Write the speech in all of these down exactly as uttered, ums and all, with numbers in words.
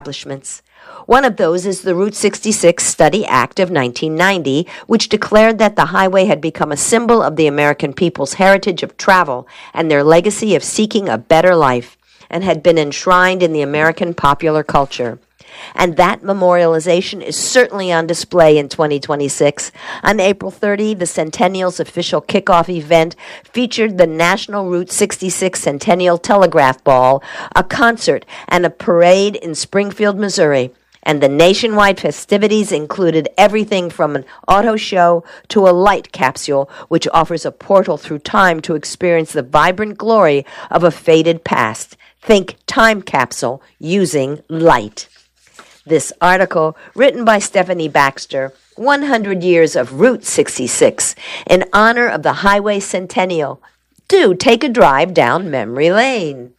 establishments. One of those is the Route sixty-six Study Act of nineteen ninety, which declared that the highway had become a symbol of the American people's heritage of travel and their legacy of seeking a better life, and had been enshrined in the American popular culture. And that memorialization is certainly on display in twenty twenty-six. On April thirtieth, the Centennial's official kickoff event featured the National Route sixty-six Centennial Telegraph Ball, a concert, and a parade in Springfield, Missouri. And the nationwide festivities included everything from an auto show to a light capsule, which offers a portal through time to experience the vibrant glory of a faded past. Think time capsule using light. This article, written by Stephanie Baxter, one hundred years of Route sixty-six, in honor of the Highway Centennial. Do take a drive down memory lane.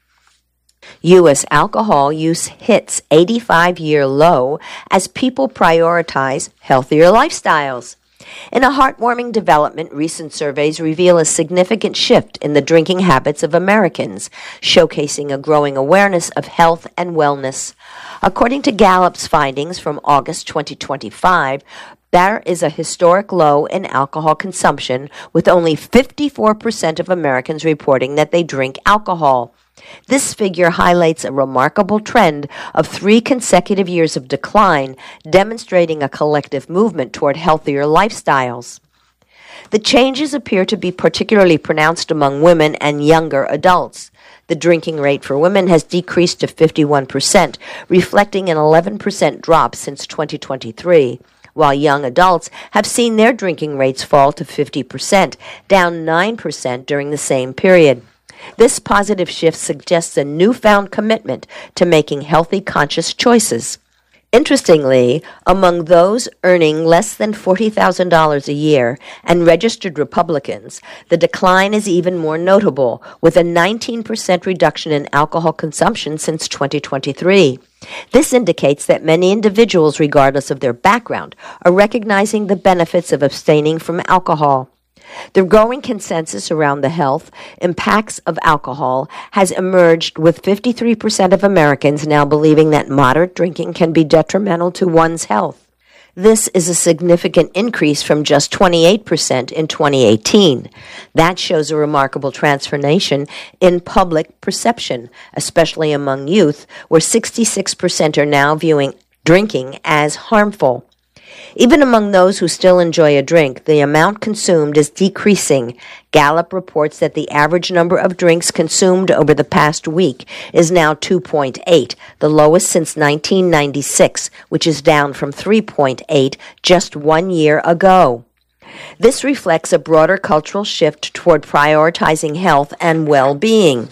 U S alcohol use hits eighty-five-year low as people prioritize healthier lifestyles. In a heartwarming development, recent surveys reveal a significant shift in the drinking habits of Americans, showcasing a growing awareness of health and wellness. According to Gallup's findings from August twenty twenty-five, there is a historic low in alcohol consumption, with only fifty-four percent of Americans reporting that they drink alcohol. This figure highlights a remarkable trend of three consecutive years of decline, demonstrating a collective movement toward healthier lifestyles. The changes appear to be particularly pronounced among women and younger adults. The drinking rate for women has decreased to fifty-one percent, reflecting an eleven percent drop since twenty twenty-three, while young adults have seen their drinking rates fall to fifty percent, down nine percent during the same period. This positive shift suggests a newfound commitment to making healthy, conscious choices. Interestingly, among those earning less than forty thousand dollars a year and registered Republicans, the decline is even more notable, with a nineteen percent reduction in alcohol consumption since twenty twenty-three. This indicates that many individuals, regardless of their background, are recognizing the benefits of abstaining from alcohol. The growing consensus around the health impacts of alcohol has emerged, with fifty-three percent of Americans now believing that moderate drinking can be detrimental to one's health. This is a significant increase from just twenty-eight percent in twenty eighteen. That shows a remarkable transformation in public perception, especially among youth, where sixty-six percent are now viewing drinking as harmful. Even among those who still enjoy a drink, the amount consumed is decreasing. Gallup reports that the average number of drinks consumed over the past week is now two point eight, the lowest since nineteen ninety-six, which is down from three point eight just one year ago. This reflects a broader cultural shift toward prioritizing health and well-being.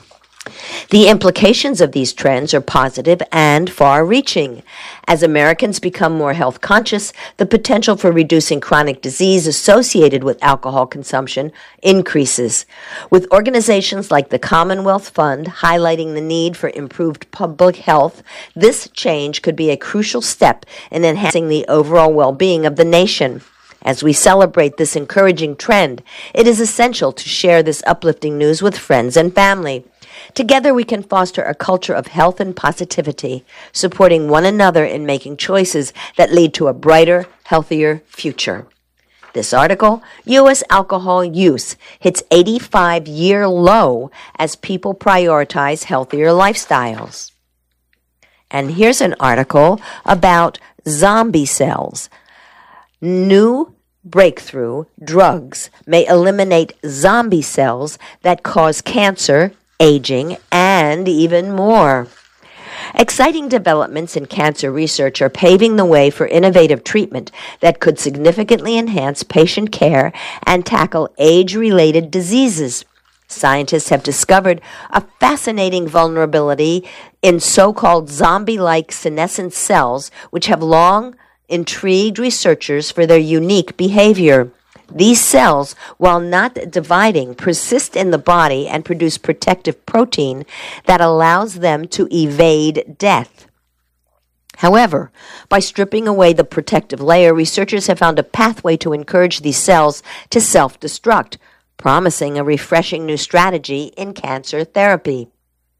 The implications of these trends are positive and far-reaching. As Americans become more health conscious, the potential for reducing chronic disease associated with alcohol consumption increases. With organizations like the Commonwealth Fund highlighting the need for improved public health, this change could be a crucial step in enhancing the overall well-being of the nation. As we celebrate this encouraging trend, it is essential to share this uplifting news with friends and family. Together we can foster a culture of health and positivity, supporting one another in making choices that lead to a brighter, healthier future. This article, U S alcohol use hits eighty-five-year low as people prioritize healthier lifestyles. And here's an article about zombie cells. New breakthrough drugs may eliminate zombie cells that cause cancer, aging, and even more. Exciting developments in cancer research are paving the way for innovative treatment that could significantly enhance patient care and tackle age-related diseases. Scientists have discovered a fascinating vulnerability in so-called zombie-like senescent cells, which have long intrigued researchers for their unique behavior. These cells, while not dividing, persist in the body and produce protective protein that allows them to evade death. However, by stripping away the protective layer, researchers have found a pathway to encourage these cells to self-destruct, promising a refreshing new strategy in cancer therapy.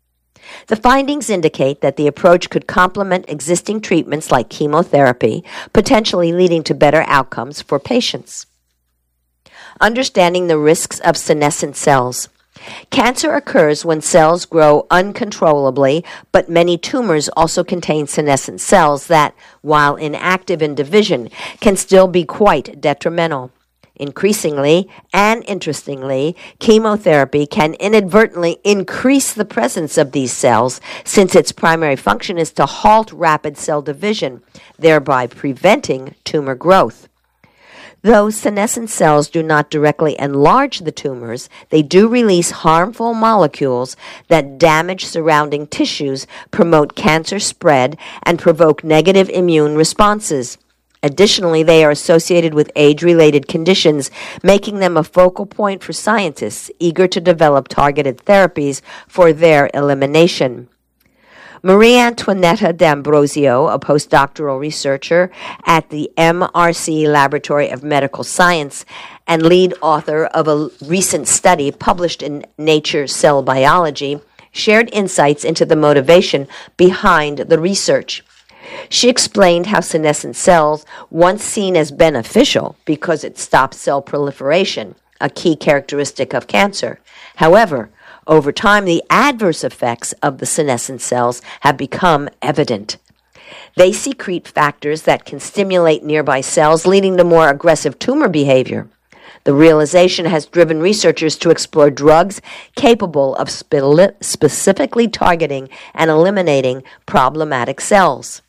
The findings indicate that the approach could complement existing treatments like chemotherapy, potentially leading to better outcomes for patients. Understanding the risks of senescent cells. Cancer occurs when cells grow uncontrollably, but many tumors also contain senescent cells that, while inactive in division, can still be quite detrimental. Increasingly and interestingly, chemotherapy can inadvertently increase the presence of these cells, since its primary function is to halt rapid cell division, thereby preventing tumor growth. Though senescent cells do not directly enlarge the tumors, they do release harmful molecules that damage surrounding tissues, promote cancer spread, and provoke negative immune responses. Additionally, they are associated with age-related conditions, making them a focal point for scientists eager to develop targeted therapies for their elimination. Marie Antoinetta D'Ambrosio, a postdoctoral researcher at the M R C Laboratory of Medical Science and lead author of a recent study published in Nature Cell Biology, shared insights into the motivation behind the research. She explained how senescent cells, once seen as beneficial because it stops cell proliferation, a key characteristic of cancer. However, over time, the adverse effects of the senescent cells have become evident. They secrete factors that can stimulate nearby cells, leading to more aggressive tumor behavior. The realization has driven researchers to explore drugs capable of spe- specifically targeting and eliminating problematic cells.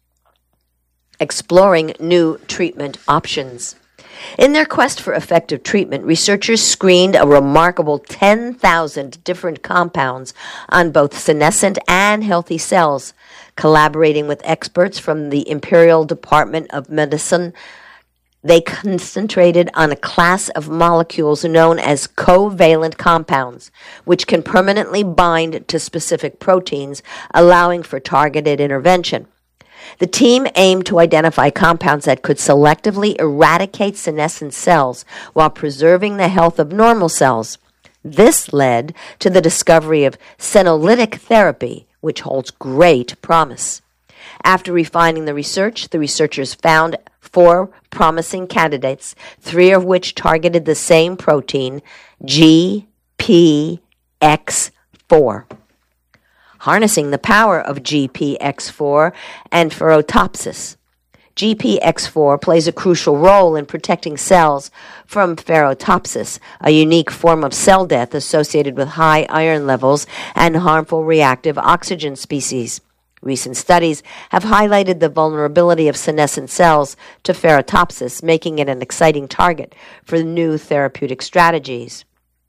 Exploring new treatment options. In their quest for effective treatment, researchers screened a remarkable ten thousand different compounds on both senescent and healthy cells. Collaborating with experts from the Imperial Department of Medicine, they concentrated on a class of molecules known as covalent compounds, which can permanently bind to specific proteins, allowing for targeted intervention. The team aimed to identify compounds that could selectively eradicate senescent cells while preserving the health of normal cells. This led to the discovery of senolytic therapy, which holds great promise. After refining the research, the researchers found four promising candidates, three of which targeted the same protein, G P X four. Harnessing the power of G P X four and ferroptosis. G P X four plays a crucial role in protecting cells from ferroptosis, a unique form of cell death associated with high iron levels and harmful reactive oxygen species. Recent studies have highlighted the vulnerability of senescent cells to ferroptosis, making it an exciting target for new therapeutic strategies.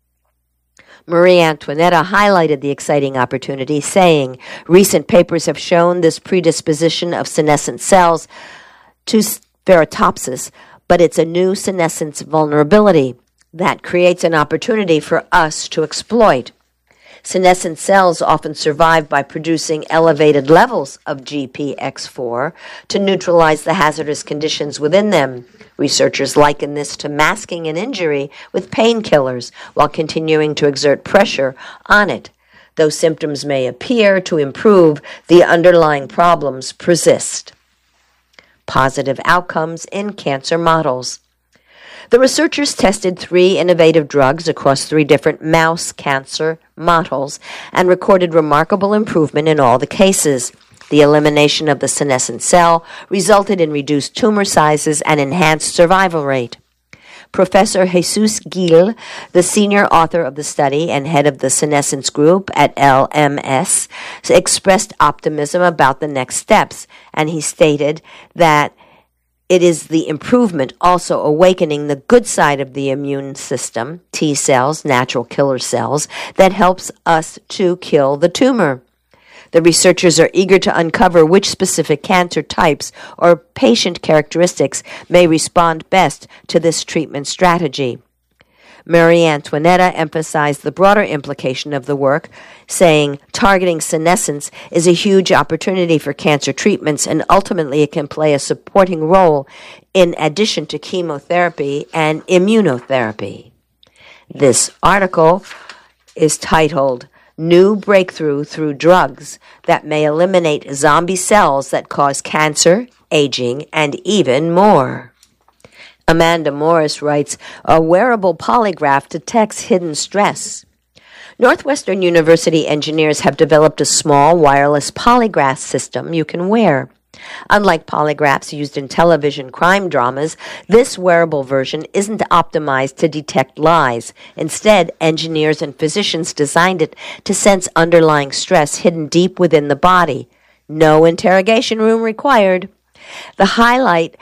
Marie Antoinetta highlighted the exciting opportunity, saying, "Recent papers have shown this predisposition of senescent cells to ferroptosis, but it's a new senescence vulnerability that creates an opportunity for us to exploit. Senescent cells often survive by producing elevated levels of G P X four to neutralize the hazardous conditions within them. Researchers liken this to masking an injury with painkillers while continuing to exert pressure on it. Though symptoms may appear to improve, the underlying problems persist." Positive outcomes in cancer models. The researchers tested three innovative drugs across three different mouse cancer models and recorded remarkable improvement in all the cases. The elimination of the senescent cell resulted in reduced tumor sizes and enhanced survival rate. Professor Jesus Gil, the senior author of the study and head of the senescence group at L M S, expressed optimism about the next steps, and he stated that it is the improvement also awakening the good side of the immune system, T cells, natural killer cells, that helps us to kill the tumor. The researchers are eager to uncover which specific cancer types or patient characteristics may respond best to this treatment strategy. Marie Antoinetta emphasized the broader implication of the work, saying targeting senescence is a huge opportunity for cancer treatments, and ultimately it can play a supporting role in addition to chemotherapy and immunotherapy. This article is titled new breakthrough through drugs that may eliminate zombie cells that cause cancer, aging, and even more. Amanda Morris writes, a wearable polygraph detects hidden stress. Northwestern University engineers have developed a small wireless polygraph system you can wear. Unlike polygraphs used in television crime dramas, this wearable version isn't optimized to detect lies. Instead, engineers and physicians designed it to sense underlying stress hidden deep within the body. No interrogation room required. The highlight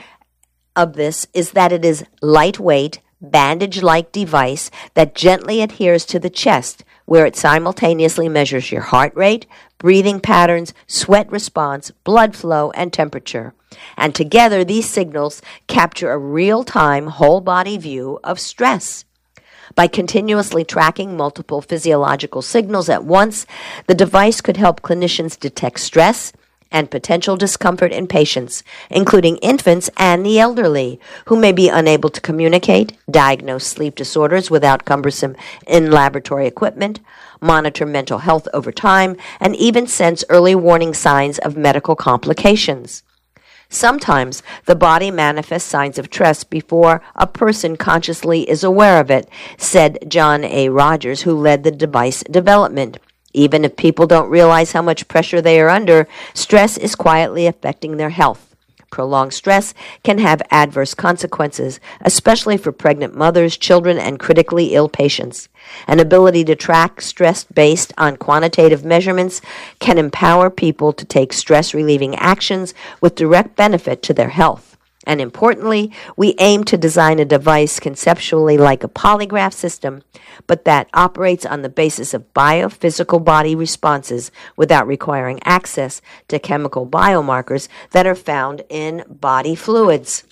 of this is that it is lightweight, bandage-like device that gently adheres to the chest, where it simultaneously measures your heart rate, breathing patterns, sweat response, blood flow, and temperature. And together, these signals capture a real-time, whole-body view of stress. By continuously tracking multiple physiological signals at once, the device could help clinicians detect stress and potential discomfort in patients, including infants and the elderly, who may be unable to communicate, diagnose sleep disorders without cumbersome in-laboratory equipment, monitor mental health over time, and even sense early warning signs of medical complications. Sometimes the body manifests signs of stress before a person consciously is aware of it, said John A. Rogers, who led the device development. Even if people don't realize how much pressure they are under, stress is quietly affecting their health. Prolonged stress can have adverse consequences, especially for pregnant mothers, children, and critically ill patients. An ability to track stress based on quantitative measurements can empower people to take stress-relieving actions with direct benefit to their health. And importantly, we aim to design a device conceptually like a polygraph system, but that operates on the basis of biophysical body responses without requiring access to chemical biomarkers that are found in body fluids.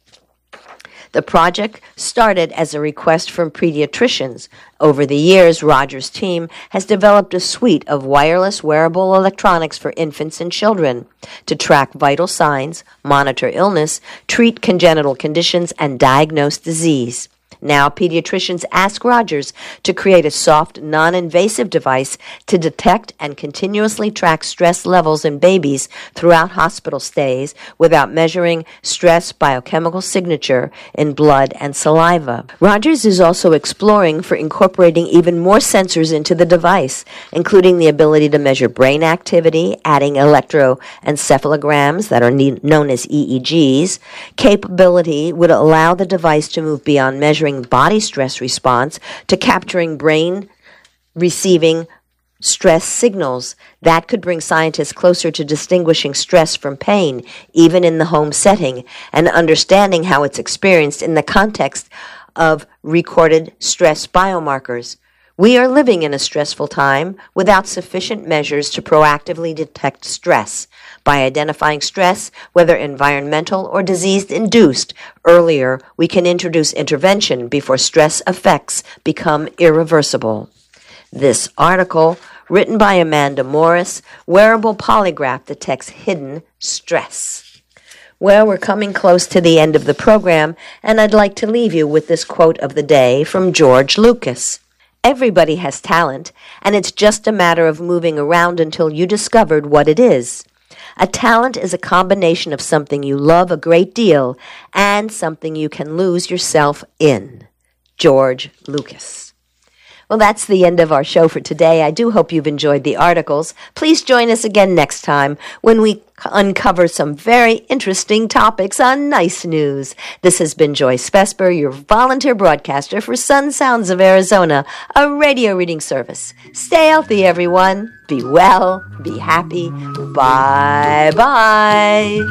The project started as a request from pediatricians. Over the years, Rogers' team has developed a suite of wireless wearable electronics for infants and children to track vital signs, monitor illness, treat congenital conditions, and diagnose disease. Now, pediatricians ask Rogers to create a soft, non-invasive device to detect and continuously track stress levels in babies throughout hospital stays without measuring stress biochemical signature in blood and saliva. Rogers is also exploring for incorporating even more sensors into the device, including the ability to measure brain activity, adding electroencephalograms that are ne- known as E E Gs. Capability would allow the device to move beyond measuring body stress response to capturing brain receiving stress signals. That could bring scientists closer to distinguishing stress from pain, even in the home setting, and understanding how it's experienced in the context of recorded stress biomarkers. We are living in a stressful time without sufficient measures to proactively detect stress. By identifying stress, whether environmental or disease-induced, earlier, we can introduce intervention before stress effects become irreversible. This article, written by Amanda Morris, Wearable Polygraph Detects Hidden Stress. Well, we're coming close to the end of the program, and I'd like to leave you with this quote of the day from George Lucas. Everybody has talent, and it's just a matter of moving around until you discovered what it is. A talent is a combination of something you love a great deal and something you can lose yourself in. George Lucas. Well, that's the end of our show for today. I do hope you've enjoyed the articles. Please join us again next time when we uncover some very interesting topics on Nice News. This has been Joyce Vesper, your volunteer broadcaster for Sun Sounds of Arizona, a radio reading service. Stay healthy, everyone. Be well. Be happy. Bye-bye.